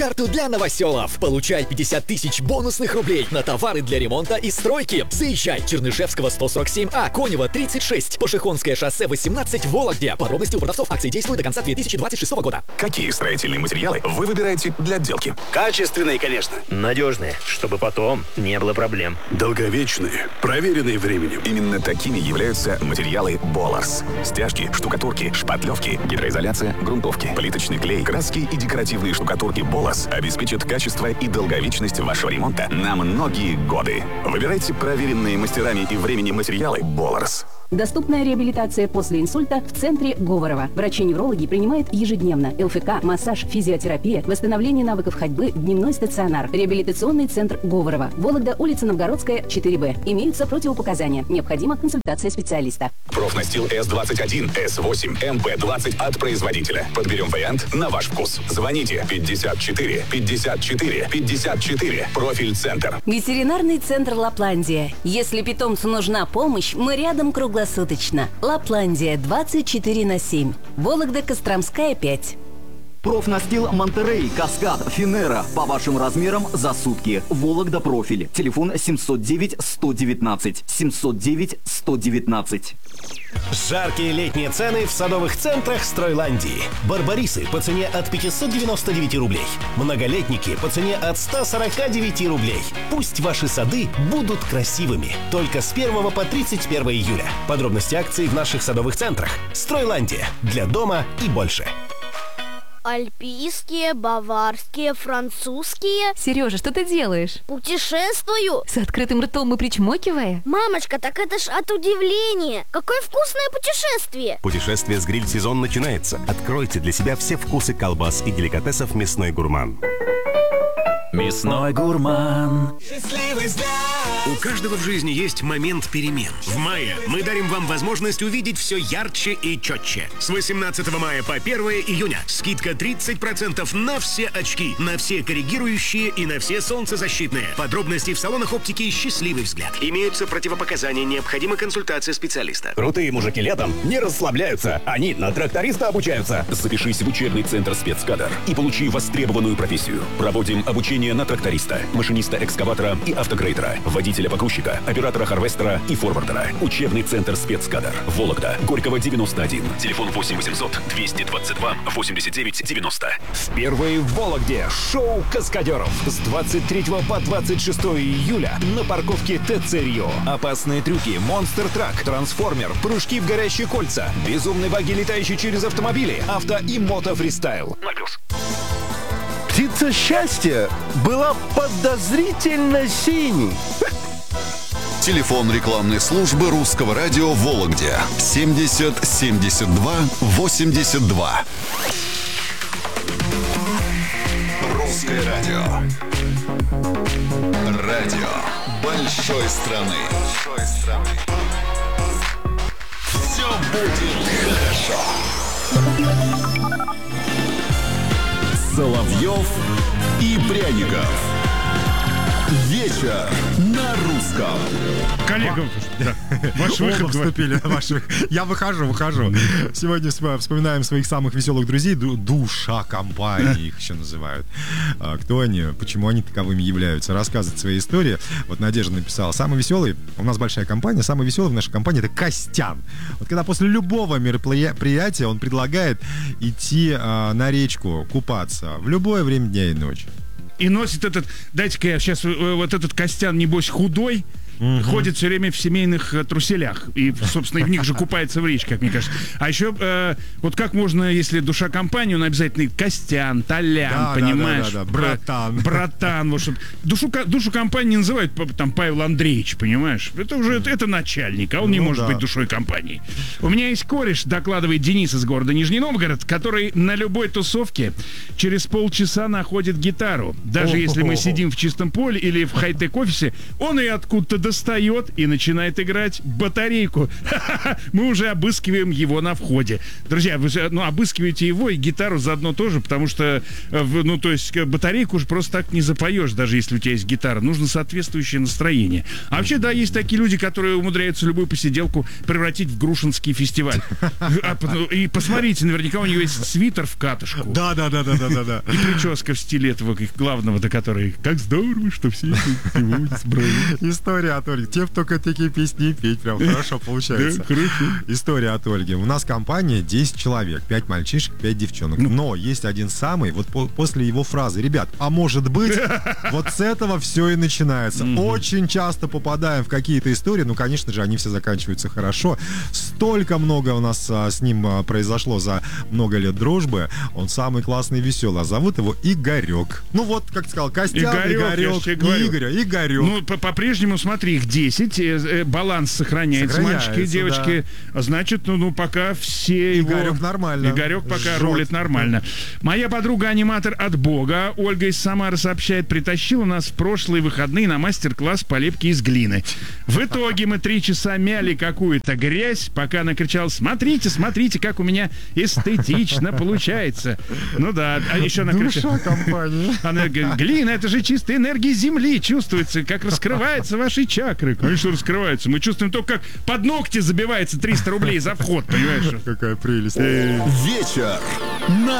Карту для новоселов. Получай 50 тысяч бонусных рублей на товары для ремонта и стройки. Заезжай. Чернышевского 147А, Конева 36, Пошехонское шоссе 18, Вологде. Подробности у продавцов. Акции действуют до конца 2026 года. Какие строительные материалы вы выбираете для отделки? Качественные, конечно. Надежные, чтобы потом не было проблем. Долговечные, проверенные временем. Именно такими являются материалы Боларс. Стяжки, штукатурки, шпатлевки, гидроизоляция, грунтовки, плиточный клей, краски и декоративные штукатурки Боларс обеспечат качество и долговечность вашего ремонта на многие годы. Выбирайте проверенные мастерами и временем материалы Боларс. Доступная реабилитация после инсульта в центре Говорова. Врачи-неврологи принимают ежедневно ЛФК, массаж, физиотерапия, восстановление навыков ходьбы, дневной стационар. Реабилитационный центр Говорова. Вологда, улица Новгородская, 4Б. Имеются противопоказания. Необходима консультация специалиста. Профнастил С21, С8, МП20 от производителя. Подберем вариант на ваш вкус. Звоните 54 54 54. Профиль-центр. Ветеринарный центр Лапландия. Если питомцу нужна помощь, мы рядом круглосуточно. Лапландия 24/7. Вологда, Костромская 5. Профнастил Монтерей, Каскад, Финера. По вашим размерам за сутки. Вологда профиль. Телефон 709-119. 709-119. Жаркие летние цены в садовых центрах Стройландии. Барбарисы по цене от 599 рублей. Многолетники по цене от 149 рублей. Пусть ваши сады будут красивыми. Только с 1 по 31 июля. Подробности акций в наших садовых центрах. Стройландия. Для дома и больше. Альпийские, баварские, французские. Сережа, что ты делаешь? Путешествую. С открытым ртом и причмокивая? Мамочка, так это ж от удивления. Какое вкусное путешествие. Путешествие с гриль-сезон начинается. Откройте для себя все вкусы колбас и деликатесов «Мясной гурман». Мясной гурман. Счастливый взгляд. У каждого в жизни есть момент перемен. В мае мы дарим вам возможность увидеть все ярче и четче. С 18 мая по 1 июня скидка 30% на все очки, на все коррегирующие и на все солнцезащитные. Подробности в салонах оптики «Счастливый взгляд». Имеются противопоказания, необходима консультация специалиста. Крутые мужики летом не расслабляются. Они на тракториста обучаются. Запишись в учебный центр «Спецкадр» и получи востребованную профессию. Проводим обучение на тракториста, машиниста экскаватора и автогрейдера, водителя-погрузчика, оператора-харвестера и форвардера. Учебный центр «Спецкадр». Вологда, Горького, 91. Телефон 8 800 222 89 90. Впервые в Вологде шоу каскадеров с 23 по 26 июля на парковке ТЦ Рио. Опасные трюки, монстр-трак, трансформер, прыжки в горящие кольца, безумные баги, летающие через автомобили, авто и мото-фристайл. Птица счастья была подозрительно синей. Телефон рекламной службы русского радио в Вологде 70 72 82. Русское радио. Радио большой страны. Все будет хорошо. Соловьев и Пряников. Вечер на русском. Коллегам, ваш выход вступили. Я выхожу. Сегодня вспоминаем своих самых веселых друзей. Душа компании их еще называют. Кто они, почему они таковыми являются. Рассказывать свои истории. Вот Надежда написала: самый веселый, у нас большая компания, самый веселый в нашей компании — это Костян. Вот когда после любого мероприятия он предлагает идти на речку купаться в любое время дня и ночи. И носит этот, дайте-ка я сейчас, вот этот Костян, небось, худой, ходит все время в семейных труселях. И, собственно, в них же купается в речке, как мне кажется. А еще, вот как можно, если душа компании, он обязательно Костян, Толян, да, понимаешь? Да. Братан. Вот, чтобы... душу компании не называют там Павел Андреевич, понимаешь? Это уже это начальник, а он не может быть душой компании. У меня есть кореш, докладывает Денис из города Нижний Новгород, который на любой тусовке через полчаса находит гитару. Даже если мы сидим в чистом поле или в хай-тек офисе, он ее откуда-то достает и начинает играть батарейку. Мы уже обыскиваем его на входе. Друзья, вы же, обыскиваете его и гитару заодно тоже, потому что, то есть батарейку уже просто так не запоешь, даже если у тебя есть гитара. Нужно соответствующее настроение. А вообще, да, есть такие люди, которые умудряются любую посиделку превратить в Грушинский фестиваль. И посмотрите, наверняка у него есть свитер в катышку. Да. И прическа в стиле этого их главного-то, который как здорово, что все его избрали. История от Ольги. Те, кто такие песни петь, прям хорошо получается. Да, хорошо. История от Ольги. У нас компания 10 человек, 5 мальчишек, 5 девчонок. Но есть один самый, вот после его фразы: ребят, а может быть, вот с этого все и начинается. Очень часто попадаем в какие-то истории, конечно же, они все заканчиваются хорошо. Столько много у нас с ним произошло за много лет дружбы. Он самый классный и веселый. А зовут его Игорек. Как ты сказал, Костян, Игорек, Игорек. По-прежнему, смотри, их 10, баланс сохраняется, мальчики и девочки. Да. Значит, пока все Игорек нормально. Игорек пока рулит нормально. Моя подруга-аниматор от Бога, Ольга из Самары, сообщает, притащила нас в прошлые выходные на мастер-класс по лепке из глины. В итоге мы 3 часа мяли какую-то грязь, пока она кричала: смотрите, смотрите, как у меня эстетично получается. А еще она кричала: она говорит: глина, это же чистая энергия земли, чувствуется, как раскрываются ваши чакры. Конечно, раскрываются. Мы чувствуем только, как под ногти забивается 300 рублей за вход, понимаешь? Какая прелесть. Вечер на